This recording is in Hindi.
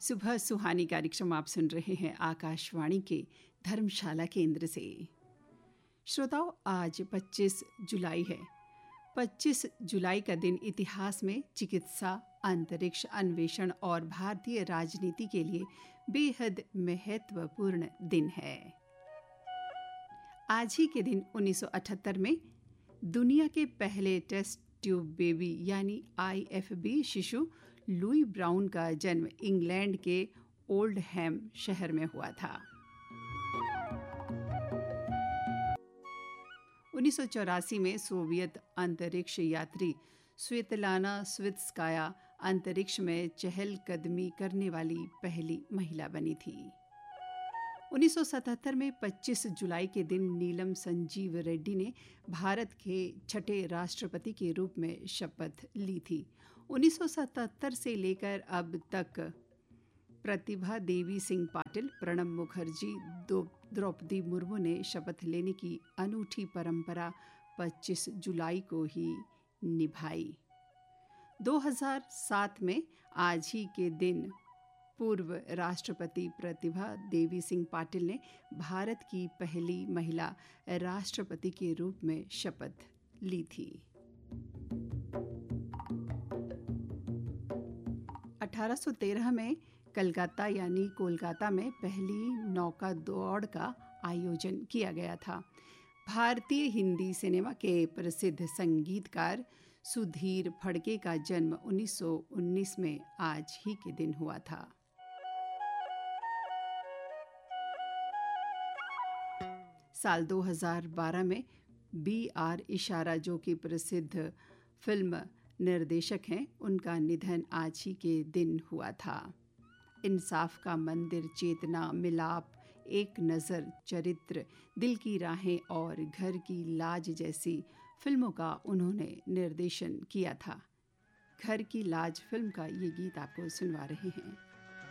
सुबह सुहानी कार्यक्रम आप सुन रहे हैं आकाशवाणी के धर्मशाला केंद्र से। श्रोताओं, आज 25 जुलाई है। 25 जुलाई का दिन इतिहास में चिकित्सा, अंतरिक्ष अन्वेषण और भारतीय राजनीति के लिए बेहद महत्वपूर्ण दिन है। आज ही के दिन 1978 में दुनिया के पहले टेस्ट ट्यूब बेबी यानी IFB शिशु लुई ब्राउन का जन्म इंग्लैंड के ओल्डहैम शहर में हुआ था। 1984 में सोवियत अंतरिक्ष यात्री स्वेतलाना स्वित्स्काया अंतरिक्ष में चहलकदमी करने वाली पहली महिला बनी थी। 1977 में 25 जुलाई के दिन नीलम संजीव रेड्डी ने भारत के छठे राष्ट्रपति के रूप में शपथ ली थी। 1977 से लेकर अब तक प्रतिभा देवी सिंह पाटिल, प्रणब मुखर्जी, द्रौपदी मुर्मू ने शपथ लेने की अनूठी परंपरा 25 जुलाई को ही निभाई। 2007 में आज ही के दिन पूर्व राष्ट्रपति प्रतिभा देवी सिंह पाटिल ने भारत की पहली महिला राष्ट्रपति के रूप में शपथ ली थी। 1813 में कलकत्ता यानी कोलकाता में पहली नौका दौड़ का आयोजन किया गया था। भारतीय हिंदी सिनेमा के प्रसिद्ध संगीतकार सुधीर फड़के का जन्म 1919 में आज ही के दिन हुआ था। साल 2012 में BR इशारा, जो कि प्रसिद्ध फिल्म निर्देशक हैं, उनका निधन आज ही के दिन हुआ था। इंसाफ का मंदिर, चेतना, मिलाप, एक नज़र, चरित्र, दिल की राहें और घर की लाज जैसी फिल्मों का उन्होंने निर्देशन किया था। घर की लाज फिल्म का ये गीत आपको सुनवा रहे हैं।